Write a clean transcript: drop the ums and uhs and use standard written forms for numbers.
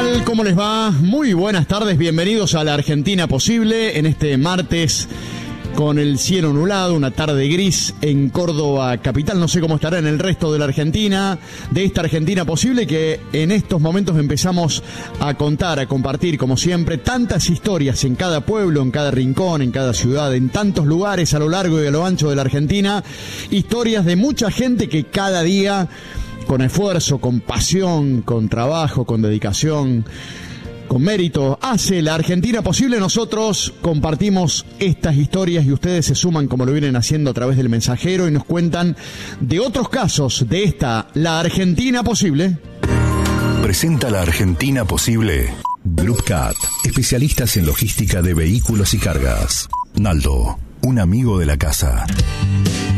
tal? ¿Cómo les va? Muy buenas tardes, bienvenidos a La Argentina Posible en este martes con el cielo nublado, una tarde gris en Córdoba capital. No sé cómo estará en el resto de la Argentina, de esta Argentina Posible que en estos momentos empezamos a contar, a compartir como siempre tantas historias en cada pueblo, en cada rincón, en cada ciudad, en tantos lugares a lo largo y a lo ancho de la Argentina, historias de mucha gente que cada día con esfuerzo, con pasión, con trabajo, con dedicación, con mérito, hace la Argentina posible. Nosotros compartimos estas historias y ustedes se suman como lo vienen haciendo a través del mensajero y nos cuentan de otros casos de esta, la Argentina posible. Presenta la Argentina posible. Group Cat, especialistas en logística de vehículos y cargas. Naldo, un amigo de la casa.